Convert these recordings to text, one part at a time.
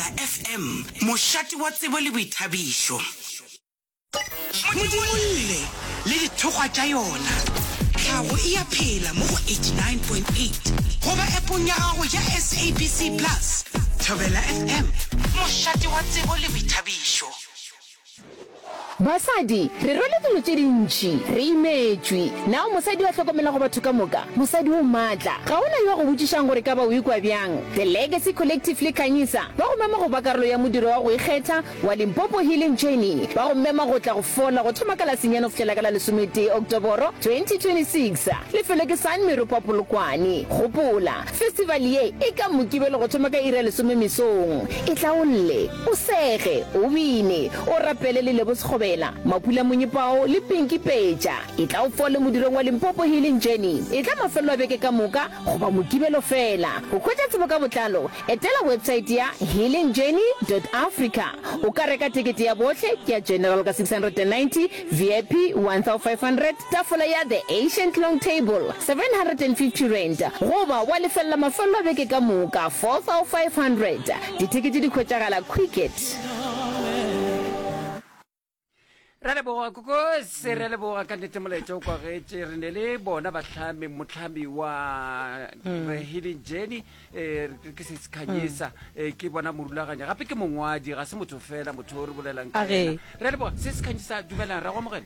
Pula FM mošate wa tsebo le boithabišo modimolle le dithokgwa tša yona tlhago e ya phela mo go 89.8 goba appong ya gago ya SABC Plus Thobela FM mošate wa tsebo le boithabišo. Basadi re role dilo tse dintši re imetšwe nao mosadi wa hlokomela go batho ka moka mosadi o matla ga ona yo go botšišang gore ka ba o ikwa bjang. The Legacy Collective le Khanyisa ba go mema go ba karolo ya modiro wa go ikgetha wa Limpopo Healing Journey ba go mema go tla go fola go thoma ka la senyano go fihlela ka la 11 Oktoboro 2026 le fele ke San Meropa Polokwane. Gopola festival ye e ka mokibelo go thoma ka ira le 10 mesong e tla olle o sege o bine o rapele le lebo sekgobela Mapula Munyipao le Pinky Peja e tla o fole modirong wa Limpopo Healing Journey e tla mafelo a beke ka moka go ba mokibelo fela go khwetsa tsebo ka botlalo etela website ya healingjourney.africa o ka reka tikete ya bohle ke ya general ka 690 VIP 1500 tafola ya the ancient long table 750 rand goba wa lefella mafelo a beke ka moka 4500 ditikete di khwetsagala quicket. Re leboga koko se re leboga ka nnete molaetša o kwagetse re ne le bona motlhami wa Healing Journey ke se Khanyisa ke bona morulaganya gape ke mongwadi ga se motho fela motho o re bolelang ka ena re leboga se Khanyisa dumelang ra go amogela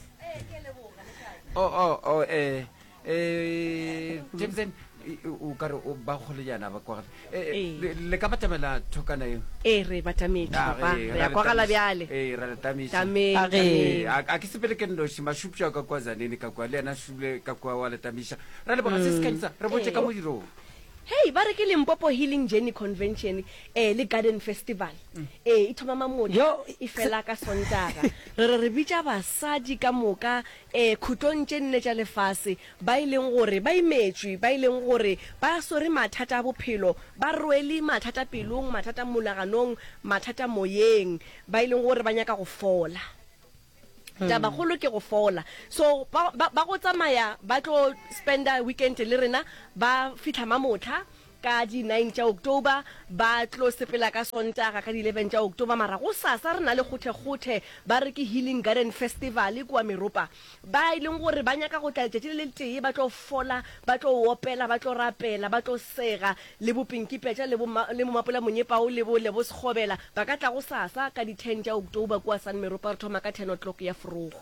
Jameson o ka re o ba gole yana ba kwa le ka batamela thokana eo re batametse ba ya kwa gala bjale ra tamisa a ke sepele ke ndo shima shupsha ka kwa zaneni ka kwa le ana shule ka kwa wala tamisha ra le bona se Khanyisa re botse ka modiro. Hey, ba re ke Limpopo Healing Journey Convention le Garden Festival e thoma mamotho e fela ka Sontaga re bitša basadi ka moka khutong tše nne tša lefase ba ileng gore ba imetswe ba ileng gore ba sore mathata a bophelo ba rwele mathata pelong mathata molaganong mathata moyeng ba ileng gore ba nyaka go fola taba golo ke go fola so ba go tsamaya ba tlo spenda weekend le rena ba fitha mamotha ka di 9 tša October ba tlo sepela ka Sontaga ka di 11 tša October mara go sasa re na le gothe ba re ke Healing Garden Festival kwa Meropa ba ileng gore ba nyaka go tla tšatši le tee ba tlo fola ba tlo opela ba tlo rapela ba tlo sega le bo Pinky Peja le mo Mapula Munyipao le bo sekgobela ba ka tla go sasa ka di 10 tša October kwa San Meropa re thoma ka 10 o'clock ya frogo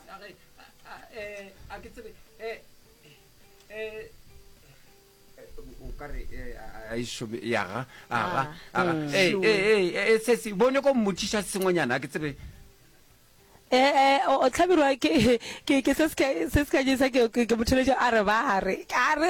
a ke tsebe o ka re a isho ya se se bone ko motšhiša sengwenyana a ke tsebe o tlhabirwa ke se Khanyisa ke motholetša a re ba re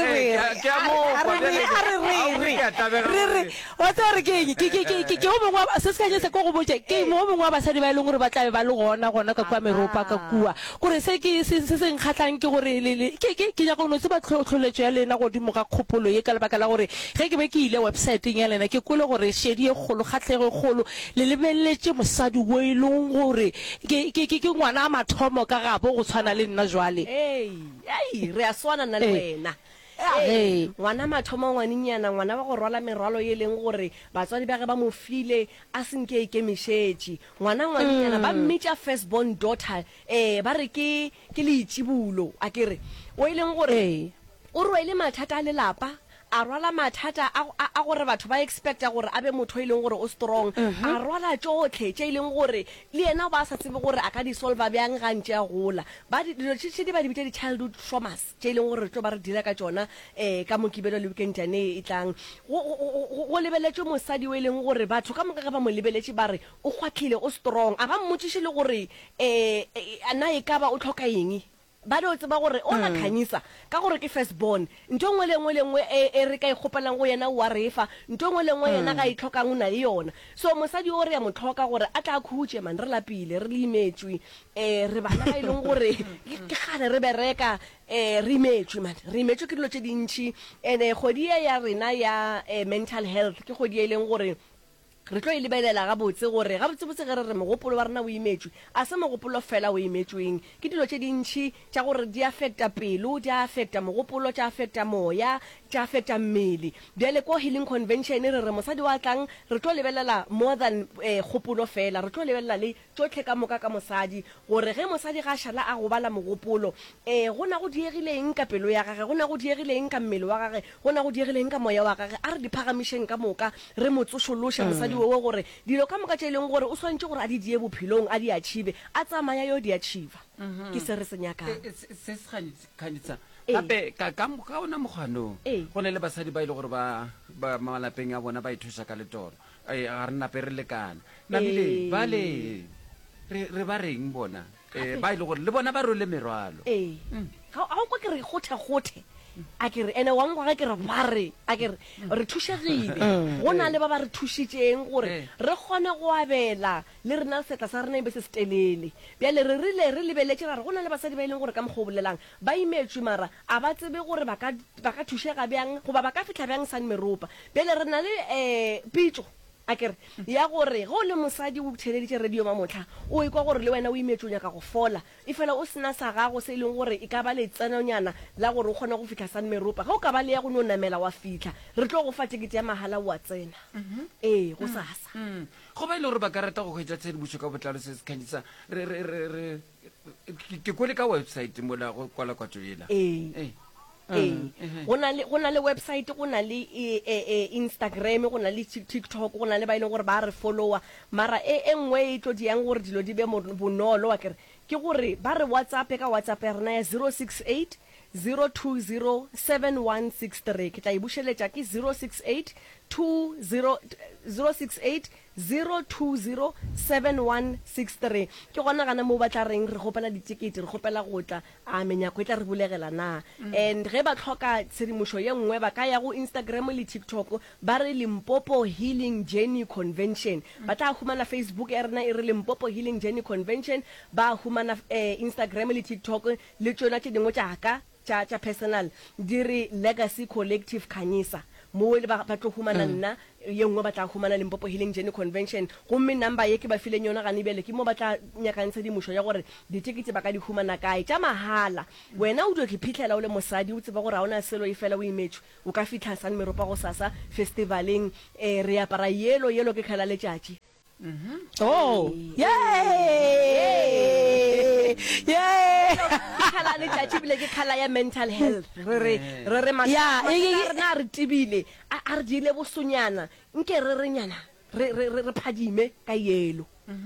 o tsa re ke o mongwe se Khanyisa ko go botse ke mo mongwe wa basadi ba e leng gore ba tlabe ba le gona ka kwa Meropa ka kua gore se nkgatlang ke gore ke nyaka go no se ba tlholetšo ya lena godimo ga kgopolo ye ka lebaka la gore ge ke be ke ile websiteng ya lena ke kwele gore shedi e kgolo kgatlhego e kgolo le lebeletse mosadi wo e leng gore ke ngwana a mathomo ka gabo go tshwana le nna jwale re a swana nna le wena ngwana mathomo ngwaninyana ngwana wa go rwala merwalo ye leng gore batswadi ba ge ba mo file a senke ikemišetše ngwaninyana ba mmitša first born daughter ba re ke leitšibulo a kere o e leng gore o rwele mathata a lelapa a rwala mathata a gore batho ba expecta gore a be motho e leng gore o strong a rwala tšotlhe tše e leng gore le yena ba sa tsebe gore a ka di solva bjang gantše a gola ba dilo tše ba di bitša di-childhood traumas tše e leng gore re tlo ba re dila ka tšona ka mokibelo le weekendane e tlang go lebeletšwe mosadi o e leng gore batho ka moka ga ba mo lebeletše ba re o kgwatlhile o strong a ba mmotšiše le gore na e ka ba o tlhoka eng ba do tseba gore o na Khanyisa ka gore ke first born ntho ngwe le ngwe e re ka ikgopelang go yena wa refa ntho ngwe le ngwe yena ga itlhokang o na le yona so mosadi o re ya motlhoka gore a tla khutse man re lapile re le imetswe re bana ga ileng gore ke gane re bereka re imetswe man re imetswe ke dilo tše dintši ene kgodi ya rena ya mental health ke kgodi e leng gore re tlo lebelela ga botse gore ga botsebotse ge re re mogopolo wa rena o imetswe a se mogopolo fela o imetsweng ke dilo tše dintšhi tša gore di affecta pelo di affecta mogopolo di affecta moya tša feta mmele bjale ko healing convention re re mosadi wa tlang re tlo lebelela more than kgopolo fela re tlo lebelela le tsotlhe ka moka ka mosadi gore ge mosadi ga šala a go bala mogopolo go na go diegileng ka pelo ya gage go na go diegileng ka mmele wa gage go na go diegileng ka moya wa gage a re di phagamišeng ka moka re mo tsošološe mosadi wo gore dilo ka moka tše e leng gore o swantše gore a di die bophelong a di achieve a tsamaya yo di achieve ke se re se nyakang se se kganyetsa gape ka ona mogwanong go ne le basadi ba ile gore ba malapeng a bona ba ithuša ka letoro ga re nape re lekana nabile bale re ba reng bona ba ile gore le bona ba role merwalo ga o kwa ke re gothe a ke re ene wa ngwaga ke re ba re a ke re thušegile go na le ba ba re thušitšeng gore re kgone go abela le rena setla sa rena e be se se telele bjale re rile re lebeletše ra re go na le basadi ba e leng gore ka mokgwa o bolelang ba imetswe mara a ba tsebe gore ba ka thušega bjang goba ba ka fitlha bjang san meropa bjale re na le pitso a kere ya gore go le mosadi o theleditše radio mamotlha o ikwa gore le wena o imetse o nyaka go fola e fela o sena sa gago se e leng gore e ka ba letsenonyana la gore o kgona go fitlha san meropa ga o ka ba le ya go no namela wa fitlha re tlo go fa tikete ya mahala wa tsena go sasa go ba ile gore ba ka rata go hwetša tshedimošo ka botlalo se se kganyetsa ke kwele ka website mola go kwala kwatso ela go na le website go na le Instagram go na le TikTok go na le ba ile gore ba re followa mara e nngwe e tlo diang gore dilo di be bonolo wa ke gore ba re WhatsApp ka WhatsApp ya rena ya 068 0207163 ke tla e bušeletša ke 068 0207163 ke gona gana mo ba tla reng re gopela ditikete re gopela go tla a menyako e tla re bulegela na and ge ba tlhoka tshedimošo ye nngwe ba ka ya go Instagram le TikTok ba re Limpopo Healing Journey Convention ba tla humana Facebook ya rena e re Limpopo Healing Journey Convention ba humana Instagram le TikTok le tsona tše dingwe tša personal di re Legacy Collective Khanyisa mo le ba tlo humana nna ye nngwe ba tla humana Limpopo Healing Journey Convention gomme number ye ke ba fileng yona ga nebele ke mo ba tla nyakantse dimusho ya gore ditikete ba ka di humana kae tša mahala wena o tlo ke phitlhela o le mosadi o tseba gore a ona selo e fela o imetswe o ka fitlha san meropa go sasa festivaleng re apara yelo ke khala letšatši khala letšatši bile ke khala ya mental health re masarena re tibile a re diile bosonyana nke re renyana re phadime ka yelo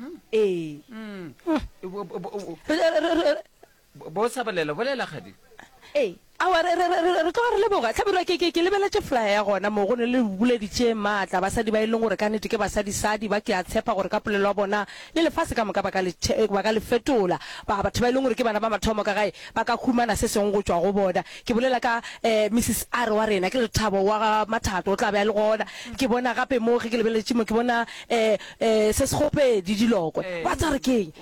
bo sabalela bolela gadi re tlo re leboga tlhabelwa ke lebeletše flyer ya gona mo go ne le buleditše maatla basadi ba e leng gore ka nnete ke basadi-sadi ba ke a tshepa gore ka polelo wa bona le lefase ka moka ba ka le fetola batho ba e leng gore ke bana ba mathomo ka gae ba ka khumana se sengwe go tswa go bona ke bolela ka Mrs R wa rena ke Lethabo wa Mathato o tla be a le gona ke bona gape mo ge ke lebeletše mo ke bona se segopedi dilokwe wa tsa re keng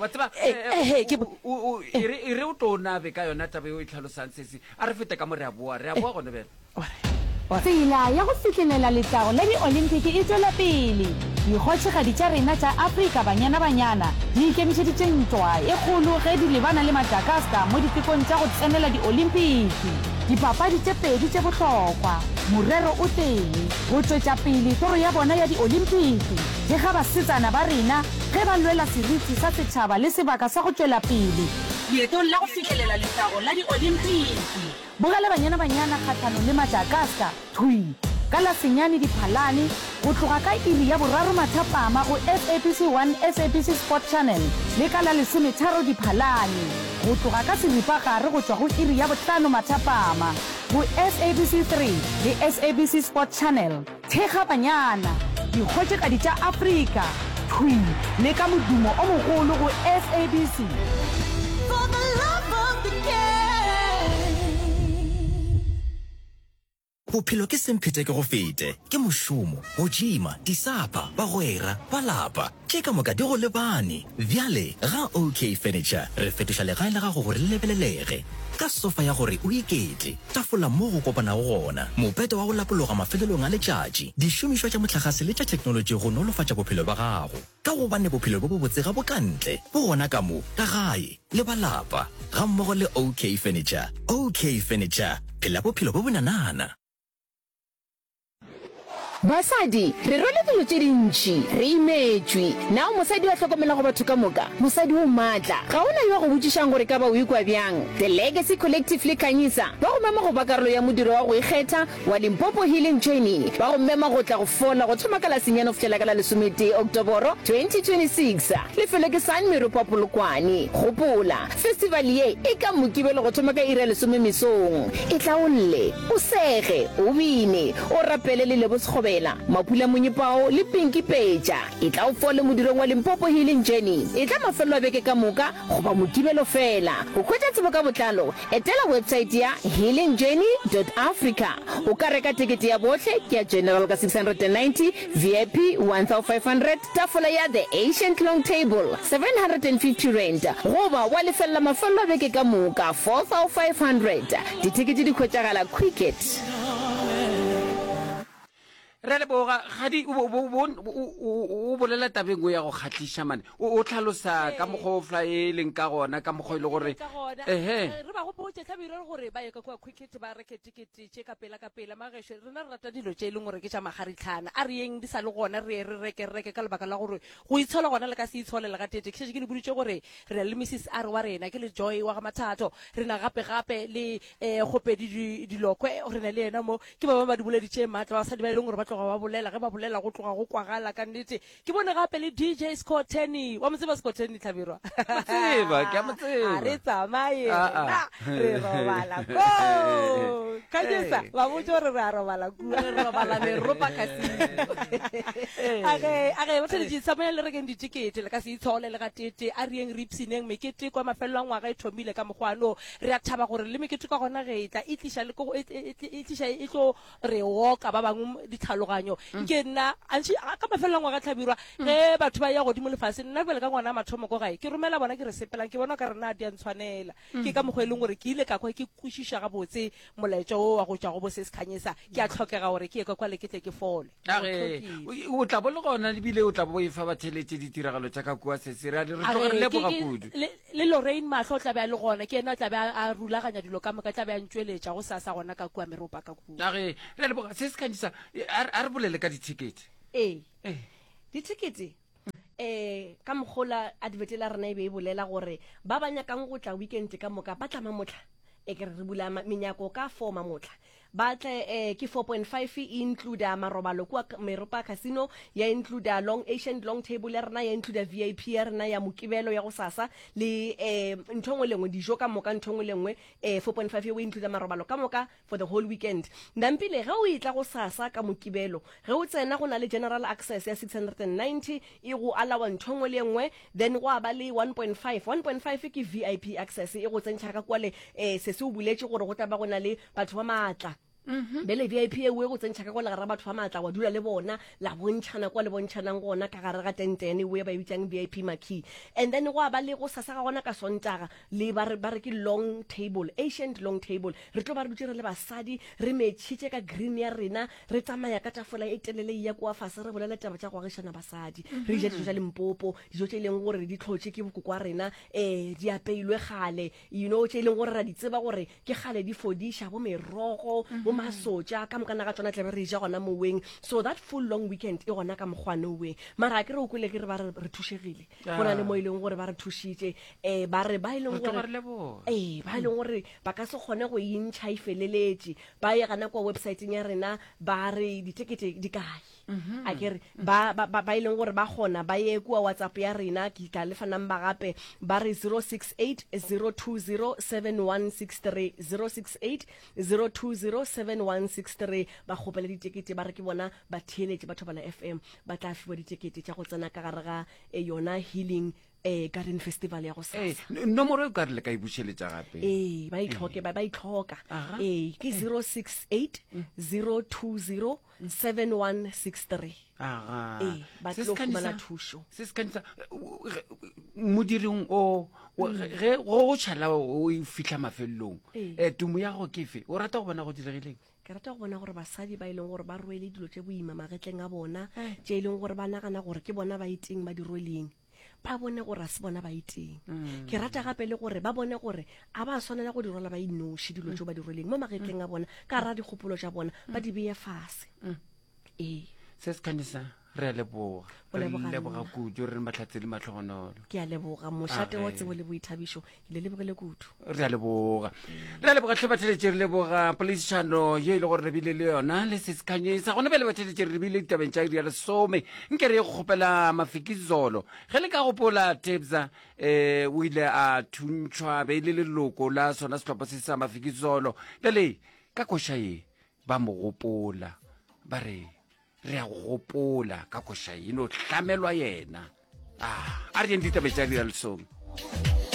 e re o tlo nabe ka yona tabe o e tlhalosang sese a re fete ka mo re a boa gone bela tsela ya go fitlhelela letlago la di-olympic e tswela pele dikgotšhegadi tša rena tša afrika banyana di ikemišeditše ntwa e kgolo ge di lebana le madagaska mo ditekong tša go tsenela di-olympiki dipapadi tše pedi tše bohlokwa morero o teng go tšwetša pele toro ya bona ya di-olympiki ge ga basetsana ba rena ge ba lwela seriti sa setšhaba le sebaka sa go tšwela pele leetong la go fitlhelela letlago la di-olympiki bogale banyana kgatlhanong le madagaska thui ka la senyane diphalane go tloga ka iri ya boraro mathapama go SABC 1 SABC Sport Channel le ka la 13 diphalane go tloga ka seripagare go tswa go iri ya botlhano mathapama go SABC 3 le SABC Sport Channel thega banyana dikgotšhekadi tša afrika thui le ka modumo o mogolo go SABC. For the love of the game. Bophelo ke semphete ke go fete ke mošomo go jima disapa ba goera ba lapa ke ka moka di go lebane bjale ga OK Furniture re fetoša legae la gago gore le lebelelege ka sofa ya gore o iketle tafola mo go kopana go gona mopete wa go lapologa mafelelong a letšatši dišomišwa tša motlhagase le tša technology go nolofatša bophelo ba gago ka gobane bophelo bo bo botse ga bo kantle bo gona ka mo ka gae le balapa ga mmogo le OK Furniture. OK Furniture phela bophelo bo bonanana. basadi re role dilo tse dintši re imetswe nao mosadi wa tlhokomela go batho ka moka mosadi o maatla ga ona yo go botšišang gore ka ba o ikwa bjang the legacy collective le kanyisa ba go mema go ba karolo ya modiro wa go ikgetha wa Limpopo Healing Journey ba go mema go tla go fola go thoma ka la senyane go fitlhela ka la 10 Oktoboro 2026 lefelo ke San Meropa Polokwane gopola festival ye e ka Mokibelo go thoma ka ira 10 mesong e tla o lle o sege o bine o rapele le lebotshobela mapula monyepao le Pinky Peja e tla o fole modirong wa Limpopo Healing Journey e tla mafelo a beke ka moka go ba Mokibelo fela o khwetsa tsebo ka botlalo etela website ya healingjourney.africa o ka reka tikete ya botlhe ke ya general ka 690 VIP 1500 tafola ya the ancient long table 750 rand goba wa lefella mafelo a beke ka moka 4500 ditikete di khwetsagala quicket re le boga gadi o bolela tabeng ya go khatlisha mane o tlhalosa ka mogo flyeleng ka gona ka mogo ile gore re ba go botse tlhabire gore ba ye ka kwa cricket ba reke ticket tše ka pela mageshe rena re rata dilo tše leng gore ke tša magaritlhana a re yeng di sa le gona re reke ka lebaka la gore go itshola gona le ka se itsholela ka tete ke se ke di boditse gore re na le Mrs R wa rena ke le Joy wa ga Mathato re na gape le gopedi dilokwe re na le ena mo ke ba ba di boleditše matla ba sa di ba leng gore ba tloga ba bolela ge ba bolela go tloga go kwagala ka nnete ke bone gape le DJ Scott Tenny wa motseba Scott Tenny Tlhabirwa tseba ke a motseba re tsamaye re robala ko kanyesa ba botse re ra robala ku re robala me ropa ka se age ba tsedi tsamaya le rekeng ditikete le ka se itshole le ga tete a rieng ripsineng mekete kwa mafelo a ngwaga e thomile ka mogwano re a thaba gore le mekete ka gona ge etla itlisha le go itlisha itlo re woka ba bangwe ditlhaloganyo ke nna antši ka mafelo a ngwaga Tlhabirwa ge batho ba ya godimo lefase nna bele ka ngwana mathomo ko gae ke romela bona ke re sepelang ke bona ka rena di a ntshwanela ke ka mogwe leng gore ke ile ka kwa ke kwešiša ga botse molaetša o wa go tšwa go bose sekhanyesa ke a tlhokega gore ke ye ka kwa le ke tle ke fole o tla bo le gona lebile o tla bo e fa batheletse ditiragalo tša ka kua sese re tlogere leboga kudu le Lorraine Mahlo tla be a le gona ke ena tla be a rulaganya dilo ka moka tla be a ntšweletša go sasa gona ka kua Meropa ka kua re leboga se sekhanyesa a re bolele ka ditikete ditikete ka mogola advertela rena e be e bolela gore ba ba nyakang go tla weekend ka moka ba tla mamotlha e ke re bula menyako ka 4 mamotlha ba tle ke 4.5 e include marobalo kwa Meropa Casino ya include ancient long table ya rena ya include VIP ya rena ya Mokibelo ya go sasa le nthongwe lengwe dijo ka moka nthongwe lengwe 4.5 e include marobalo ka moka for the whole weekend ndampile ge o itla go sasa ka Mokibelo ge o tsena go na le general access ya 690 e go alawa nthongwe lengwe then go ba le 1.5 ke VIP access e go tsentšha ka kwa le se se o buletse gore go taba go na le batho ba maatla bele VIP e we go tsentšha ka kwa le gara batho ba maatla wa dula le bona la bontšhana kwa le bontšhanang gona ka gare ga tentene we ba ibitsang VIP marquee and then go ba le go sasa ga gona ka Sontaga le ba re ke long table ancient long table re tlo ba re dutse re le basadi re metšhitše ka green ya rena re tsamaya ka tafola e telele ya kwa fase re bolela taba tša go agišana basadi re ja dijo tša Limpopo dijo tše leng gore di tlhotše ke bokoko wa rena di apeilwe gale tše leng gore ra di tseba gore ke gale di fodiša bo merogo masoja ka mokana ga tsona tla re ja gona moweng so that full long weekend e gona ka mogwane we mara ke re o kwele ke re ba re thušegile gona le mo ileng gore ba re thušitše ba re ba ileng gore ba ka se kgone go intšha e feleletse ba ye gana kwa websiteng ya rena ba re ditikete di kae a kere ba ileng gore ba gona ba ye kua WhatsApp ya rena ke tla lefa number gape ba re 068 020 7163 068 020 7163 ba gopela ditikete ba re ke bona ba theeletse batho ba la FM ba tla fiwa ditikete tša go tsena ka gare ga yona Healing garden festival ya go sasa nomoro e ka re le ka e bušeletša gape ba itlhoka ke 068 020 7163 ba tlo fumana thušo se se kanisa modiring ge go tšhala o fitlha mafelelong tumo ya go kefe o rata go bona go diregileng ke rata go bona gore basadi ba ileng gore ba rwele dilo tše boima magetleng a bona tše e leng gore ba nagana gore ke bona ba iteng ba di rweleng ba bone gore a se bona ba iteng ke rata gape le gore ba bone gore a ba swanela go di rwala ba inoši dilo tšeo ba di rweleng mo magetleng a bona ka ra dikgopolo tša bona ba di beye fase se se khanisa re a leboga O leboga nna. leboga kudu re matlhatse le matlhogonolo ke a leboga mošate wa tsebo le boithabišo ke le lebogele kudu re a leboga tlhe batheletše re leboga polisišano ye e le gore re bile le yona le se se khanyisa gona bele batheletše re bile ditabeng tša di ya lesome nke re ye go kgopela mafikizolo ge le ka gopola tebza o ile a thuntšhwa be e le leloko la sona setlhopha se sa mafikizolo lele ka koša ye ba mo gopola ba re a go gopola ka koša eno hlamelwa yena a re yeng ditabeng tša di ya lesome